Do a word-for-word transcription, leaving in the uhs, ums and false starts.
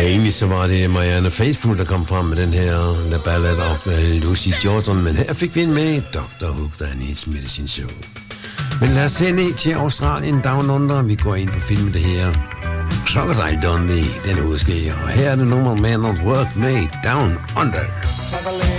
egentlig så var det Marianne Faithfull, der kom frem med den her The Ballad of Lucy Jordan, men her fik vi en med doktor Hook, der er Needs Medicine Show. Men lad os se ned til Australien Down Under. Vi går ind på filmen det her Crocodile Dundee, den udsker, og her er det nummer Man of Work med Down Under.